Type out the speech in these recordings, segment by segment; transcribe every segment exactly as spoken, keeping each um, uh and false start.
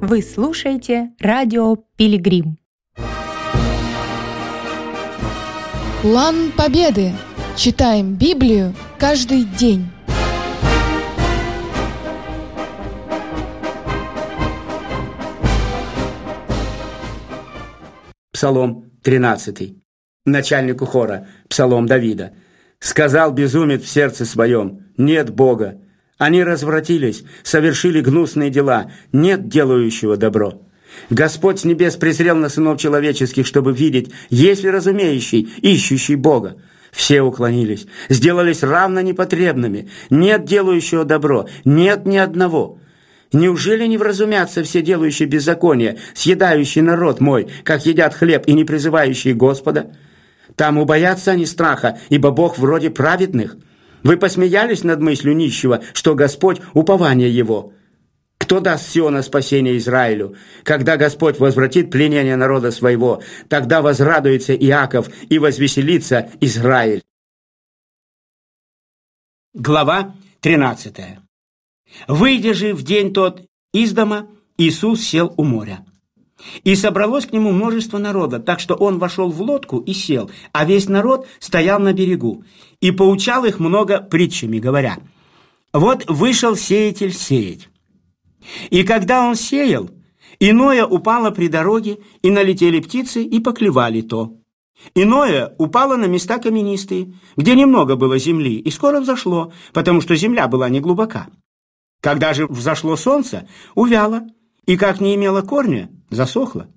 Вы слушаете радио «Пилигрим». План Победы. Читаем Библию каждый день. Псалом тринадцатый. Начальнику хора, псалом Давида. «Сказал безумец в сердце своем: нет Бога. Они развратились, совершили гнусные дела, нет делающего добро. Господь с небес презрел на сынов человеческих, чтобы видеть, есть ли разумеющий, ищущий Бога. Все уклонились, сделались равно непотребными, нет делающего добро, нет ни одного. Неужели не вразумятся все делающие беззаконие, съедающие народ мой, как едят хлеб и не призывающие Господа? Там убоятся они страха, ибо Бог вроде праведных. Вы посмеялись над мыслью нищего, что Господь — упование его. Кто даст Сиона спасение Израилю? Когда Господь возвратит пленение народа своего, тогда возрадуется Иаков и возвеселится Израиль». Глава тринадцатая. «Выйдя же в день тот из дома, Иисус сел у моря. И собралось к нему множество народа, так что он вошел в лодку и сел, а весь народ стоял на берегу, и поучал их много притчами, говоря: вот вышел сеятель сеять. И когда он сеял, иное упало при дороге, и налетели птицы, и поклевали то. Иное упало на места каменистые, где немного было земли, и скоро взошло, потому что земля была не глубока. Когда же взошло солнце, увяло, и как не имело корня, засохло.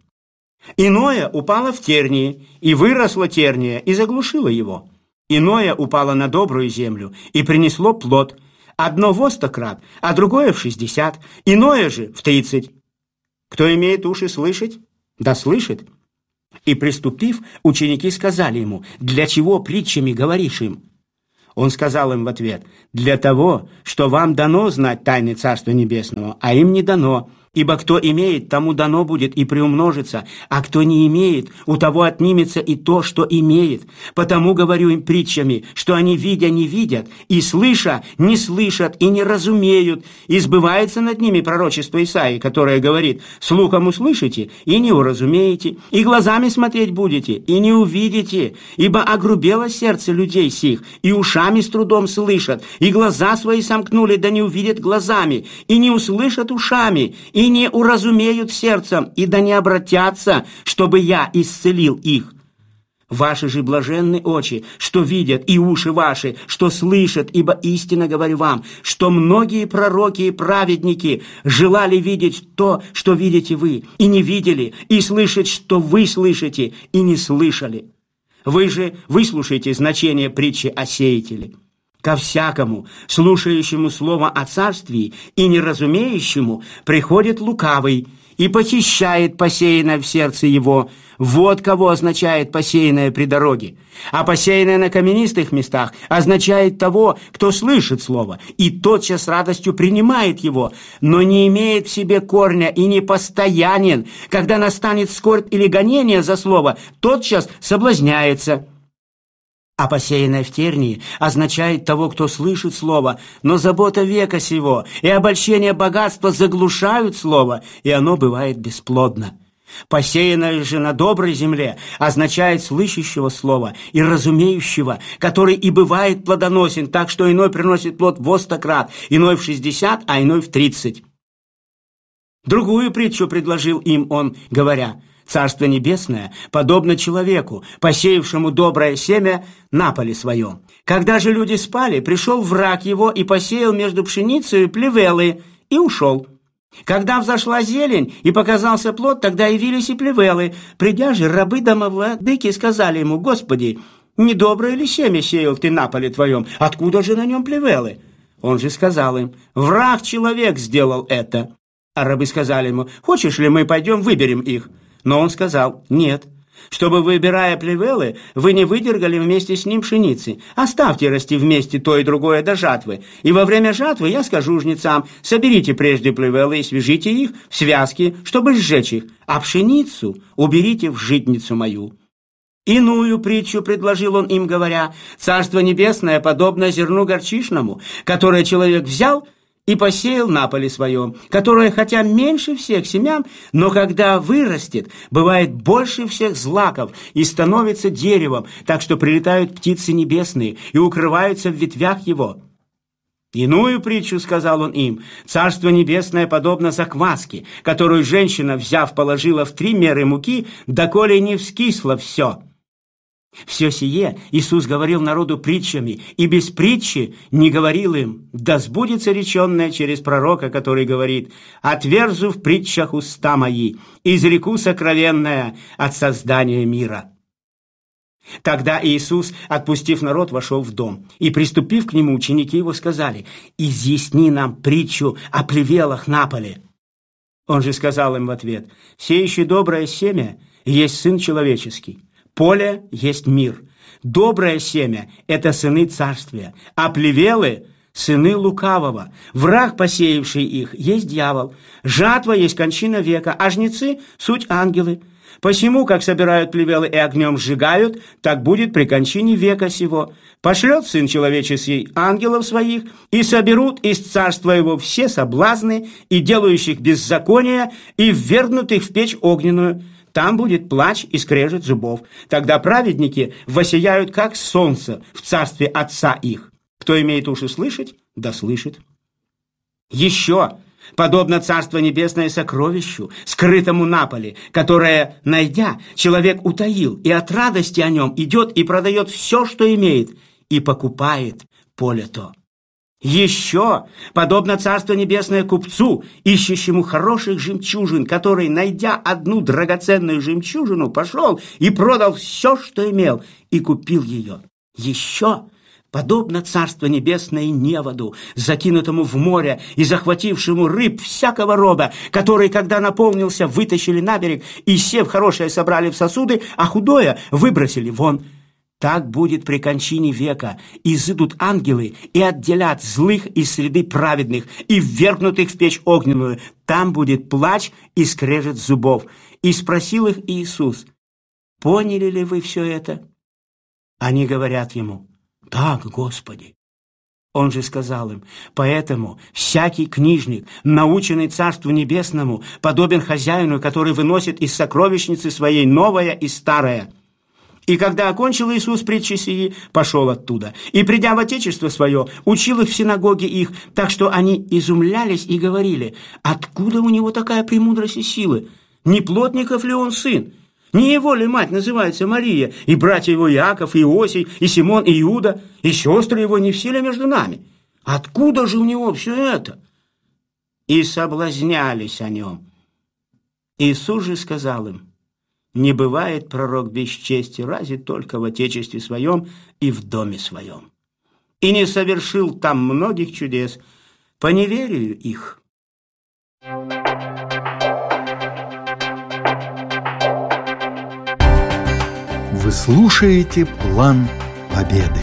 Иное упало в тернии, и выросло терния, и заглушило его. Иное упало на добрую землю, и принесло плод, одно во сто крат, а другое в шестьдесят, иное же в тридцать. Кто имеет уши слышать, да слышит». И приступив, ученики сказали ему: «Для чего притчами говоришь им?» Он сказал им в ответ: «Для того, что вам дано знать тайны Царства Небесного, а им не дано. Ибо кто имеет, тому дано будет и приумножится, а кто не имеет, у того отнимется и то, что имеет. Потому говорю им притчами, что они, видя, не видят, и слыша, не слышат, и не разумеют. И сбывается над ними пророчество Исаии, которое говорит: слухом услышите, и не уразумеете, и глазами смотреть будете, и не увидите. Ибо огрубело сердце людей сих, и ушами с трудом слышат, и глаза свои сомкнули, да не увидят глазами, и не услышат ушами, и не уразумеют сердцем, и да не обратятся, чтобы я исцелил их. Ваши же блаженны очи, что видят, и уши ваши, что слышат, ибо истинно говорю вам, что многие пророки и праведники желали видеть то, что видите вы, и не видели, и слышать, что вы слышите, и не слышали. Вы же выслушайте значение притчи о сеятеле. Ко всякому, слушающему слово о царствии и неразумеющему, приходит лукавый и похищает посеянное в сердце его. Вот кого означает посеянное при дороге. А посеянное на каменистых местах означает того, кто слышит слово и тотчас с радостью принимает его, но не имеет в себе корня и не постоянен. Когда настанет скорбь или гонение за слово, тотчас соблазняется. А посеянное в тернии означает того, кто слышит слово, но забота века сего и обольщение богатства заглушают слово, и оно бывает бесплодно. Посеянное же на доброй земле означает слышащего слова и разумеющего, который и бывает плодоносен, так что иной приносит плод во сто крат, иной в шестьдесят, а иной в тридцать. Другую притчу предложил им он, говоря: Царство Небесное подобно человеку, посеявшему доброе семя на поле своем. Когда же люди спали, пришел враг его и посеял между пшеницей плевелы, и ушел. Когда взошла зелень и показался плод, тогда явились и плевелы. Придя же, рабы домовладыки сказали ему: «Господи, недоброе ли семя сеял ты на поле твоем? Откуда же на нем плевелы?» Он же сказал им: «Враг человек сделал это». А рабы сказали ему: «Хочешь ли мы пойдем выберем их?» Но он сказал: «Нет, чтобы, выбирая плевелы, вы не выдергали вместе с ним пшеницы. Оставьте расти вместе то и другое до жатвы. И во время жатвы я скажу жнецам: соберите прежде плевелы и свяжите их в связки, чтобы сжечь их, а пшеницу уберите в житницу мою». Иную притчу предложил он им, говоря: «Царство Небесное подобно зерну горчичному, которое человек взял и посеял на поле своем, которое, хотя меньше всех семян, но когда вырастет, бывает больше всех злаков и становится деревом, так что прилетают птицы небесные и укрываются в ветвях его». «Иную притчу, — сказал он им, — царство небесное подобно закваске, которую женщина, взяв, положила в три меры муки, доколе не вскисло все». Все сие Иисус говорил народу притчами, и без притчи не говорил им, да сбудется реченное через пророка, который говорит: «Отверзу в притчах уста мои, изреку сокровенное от создания мира». Тогда Иисус, отпустив народ, вошел в дом, и, приступив к нему, ученики его сказали: «Изъясни нам притчу о плевелах на поле». Он же сказал им в ответ: «Сеющий доброе семя есть Сын Человеческий. Поле есть мир. Доброе семя – это сыны царствия, а плевелы – сыны лукавого. Враг, посеявший их, есть дьявол. Жатва есть кончина века, а жнецы – суть ангелы. Посему, как собирают плевелы и огнем сжигают, так будет при кончине века сего. Пошлет Сын Человеческий ангелов своих, и соберут из царства его все соблазны и делающих беззакония, и ввергнут их в печь огненную. Там будет плач и скрежет зубов. Тогда праведники воссияют, как солнце, в царстве Отца их. Кто имеет уши слышать, да слышит. Еще подобно Царство Небесное сокровищу, скрытому на поле, которое, найдя, человек утаил, и от радости о нем идет и продает все, что имеет, и покупает поле то. Еще подобно Царство Небесное купцу, ищущему хороших жемчужин, который, найдя одну драгоценную жемчужину, пошел и продал все, что имел, и купил ее. Еще подобно Царство Небесное неводу, закинутому в море и захватившему рыб всякого рода, который, когда наполнился, вытащили на берег, и сев хорошее собрали в сосуды, а худое выбросили вон. Так будет при кончине века. Изыдут ангелы и отделят злых из среды праведных и ввергнут их в печь огненную. Там будет плач и скрежет зубов. И спросил их Иисус: «Поняли ли вы все это?» Они говорят ему: «Так, Господи». Он же сказал им: «Поэтому всякий книжник, наученный Царству Небесному, подобен хозяину, который выносит из сокровищницы своей новое и старое». И когда окончил Иисус притчи сии, пошел оттуда. И, придя в отечество свое, учил их в синагоге их, так что они изумлялись и говорили: «Откуда у него такая премудрость и силы? Не плотников ли он сын? Не его ли мать называется Мария, и братья его Иаков, и Иосий, и Симон, и Иуда, и сестры его не все ли между нами? Откуда же у него все это?» И соблазнялись о нем. Иисус же сказал им: «Не бывает пророк без чести, разве только в отечестве своем и в доме своем. И не совершил там многих чудес по неверию их». Вы слушаете «План Победы».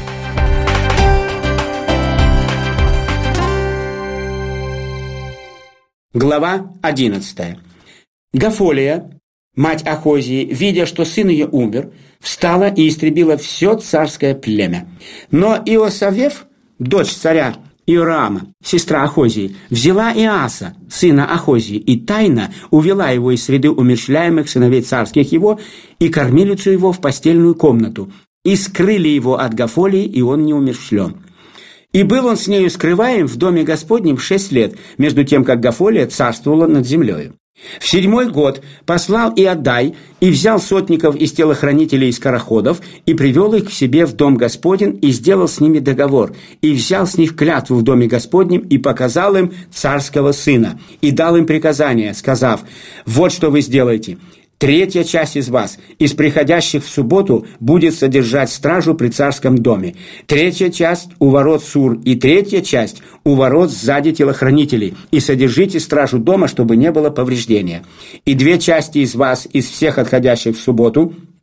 Глава одиннадцатая. Гафолия, мать Ахозии, видя, что сын ее умер, встала и истребила все царское племя. Но Иосавеф, дочь царя Иорама, сестра Ахозии, взяла Иаса, сына Ахозии, и тайно увела его из среды умерщвляемых сыновей царских его и кормилицу его в постельную комнату, и скрыли его от Гафолии, и он не умерщвлен. И был он с нею скрываем в доме Господнем шесть лет, между тем, как Гафолия царствовала над землею. В седьмой год послал Иодай и взял сотников из телохранителей и скороходов и привел их к себе в дом Господень и сделал с ними договор, и взял с них клятву в доме Господнем и показал им царского сына, и дал им приказание, сказав: «Вот что вы сделаете. Третья часть из вас, из приходящих в субботу, будет содержать стражу при царском доме. Третья часть у ворот Сур, и третья часть у ворот сзади телохранителей. И содержите стражу дома, чтобы не было повреждения. И две части из вас, из всех отходящих в субботу,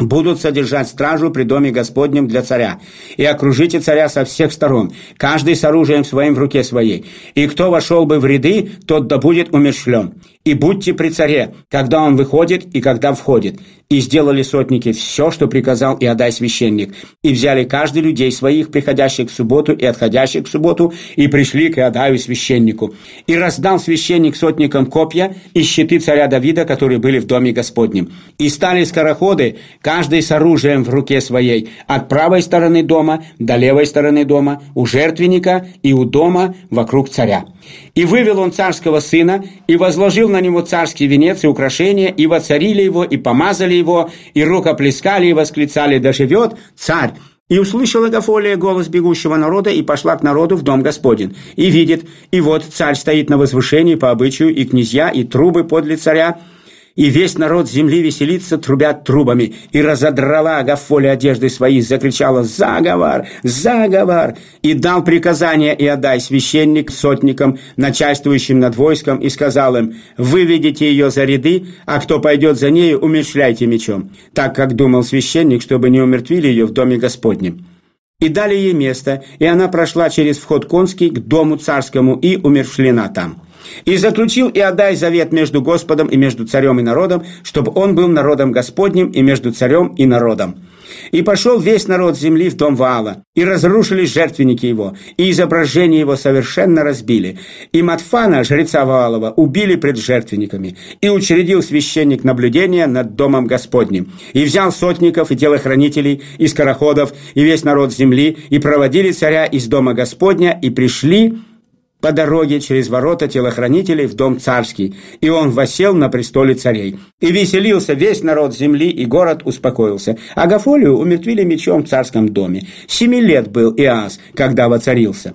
будут содержать стражу при доме Господнем для царя. И окружите царя со всех сторон, каждый с оружием своим в руке своей. И кто вошел бы в ряды, тот да будет умерщвлен. И будьте при царе, когда он выходит и когда входит. И сделали сотники все, что приказал Иодай священник. И взяли каждый людей своих, приходящих в субботу и отходящих в субботу, и пришли к Иодаю священнику. И раздал священник сотникам копья и щиты царя Давида, которые были в доме Господнем. И стали скороходы, каждый с оружием в руке своей, от правой стороны дома до левой стороны дома, у жертвенника и у дома вокруг царя. И вывел он царского сына, и возложил на него царский венец и украшения, и воцарили его, и помазали его, и рукоплескали, и восклицали: «Да живет царь!» И услышала Агафолия голос бегущего народа, и пошла к народу в дом Господень. И видит, и вот царь стоит на возвышении по обычаю, и князья, и трубы подле царя. И весь народ земли веселится, трубят трубами. И разодрала Агафоля одежды свои, закричала: «Заговор! Заговор!» И дал приказание Иодай священник сотникам, начальствующим над войском, и сказал им: «Выведите ее за ряды, а кто пойдет за нею, умерщвляйте мечом», так как думал священник, чтобы не умертвили ее в доме Господнем. И дали ей место, и она прошла через вход конский к дому царскому и умерщвлена там. И заключил Иодай завет между Господом и между царем и народом, чтобы он был народом Господним и между царем и народом. И пошел весь народ земли в дом Ваала, и разрушились жертвенники его, и изображение его совершенно разбили. И Матфана, жреца Ваалова, убили пред жертвенниками. И учредил священник наблюдение над домом Господним. И взял сотников и телохранителей, и скороходов, и весь народ земли, и проводили царя из дома Господня, и пришли по дороге через ворота телохранителей в дом царский, и он воссел на престоле царей. И веселился весь народ земли, и город успокоился. Агафолию умертвили мечом в царском доме. Семи лет был Иоас, когда воцарился.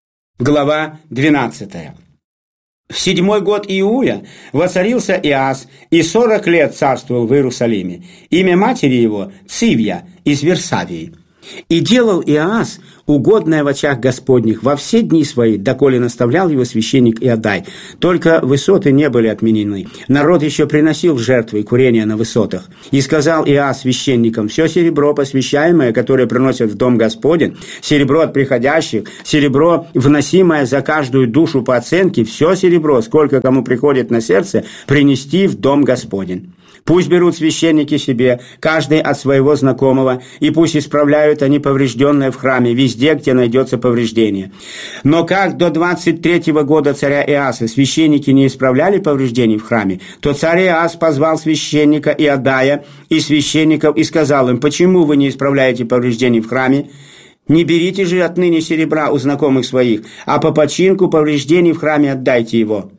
Глава двенадцатая. В седьмой год Иуя воцарился Иоас, и сорок лет царствовал в Иерусалиме. Имя матери его Цивья из Версавии. И делал Иоас угодное в очах Господних во все дни свои, доколе наставлял его священник Иодай. Только высоты не были отменены. Народ еще приносил жертвы и курения на высотах. И сказал Иоас священникам: «Все серебро посвящаемое, которое приносят в дом Господень, серебро от приходящих, серебро, вносимое за каждую душу по оценке, все серебро, сколько кому приходит на сердце, принести в дом Господень. Пусть берут священники себе, каждый от своего знакомого, и пусть исправляют они поврежденное в храме, везде, где найдется повреждение. Но как до двадцать третьего года царя Иоаса священники не исправляли повреждений в храме, то царь Иоас позвал священника Иодая и священников и сказал им: «Почему вы не исправляете повреждений в храме? Не берите же отныне серебра у знакомых своих, а по починку повреждений в храме отдайте его».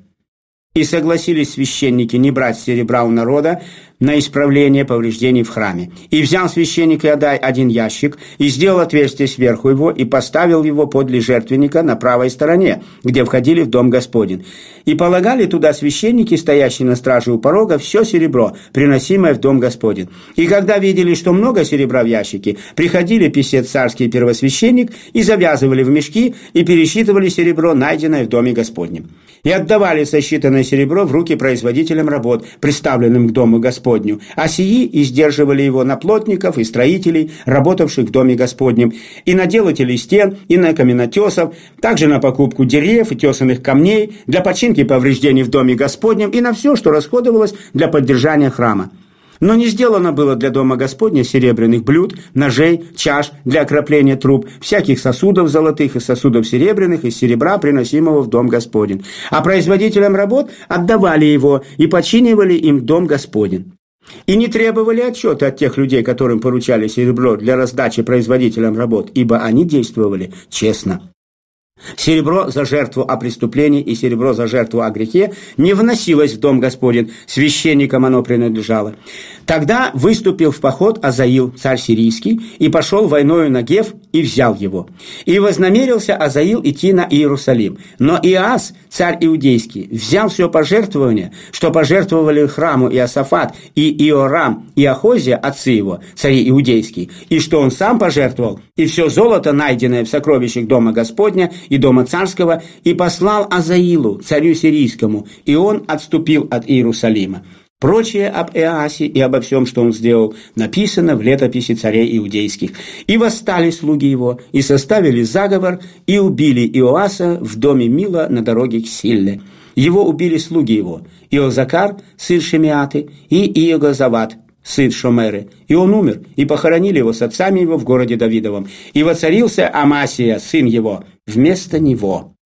И согласились священники не брать серебра у народа на исправление повреждений в храме. И взял священник Иодай один ящик, и сделал отверстие сверху его, и поставил его подле жертвенника на правой стороне, где входили в дом Господень. И полагали туда священники, стоящие на страже у порога, все серебро, приносимое в дом Господень. И когда видели, что много серебра в ящике, приходили писец царский и первосвященник, и завязывали в мешки, и пересчитывали серебро, найденное в доме Господнем. И отдавали сосчитанное серебро в руки производителям работ, представленным к дому Господню, а сии издерживали его на плотников и строителей, работавших в доме Господнем, и на делателей стен, и на каменотесов, также на покупку деревьев и тесаных камней, для починки повреждений в доме Господнем, и на все, что расходовалось для поддержания храма. Но не сделано было для дома Господня серебряных блюд, ножей, чаш для окропления труб, всяких сосудов золотых и сосудов серебряных из серебра, приносимого в дом Господень. А производителям работ отдавали его и починивали им дом Господень. И не требовали отчета от тех людей, которым поручали серебро для раздачи производителям работ, ибо они действовали честно. Серебро за жертву о преступлении и серебро за жертву о грехе не вносилось в дом Господень, священникам оно принадлежало. Тогда выступил в поход Азаил, царь сирийский, и пошел войною на Гев и взял его. И вознамерился Азаил идти на Иерусалим. Но Иоас, царь иудейский, взял все пожертвование, что пожертвовали храму Иосафат, и Иорам, и Ахозия, отцы его, цари иудейские, и что он сам пожертвовал, и все золото, найденное в сокровищах дома Господня и дома царского, и послал Азаилу, царю сирийскому, и он отступил от Иерусалима. Прочее об Иоасе и обо всем, что он сделал, написано в летописи царей иудейских. И восстали слуги его, и составили заговор, и убили Иоаса в доме Мила на дороге к Силле. Его убили слуги его, Иозакар, сын Шимеаты, и Иегозават, сын Шомеры. И он умер, и похоронили его с отцами его в городе Давидовом. И воцарился Амасия, сын его, вместо него.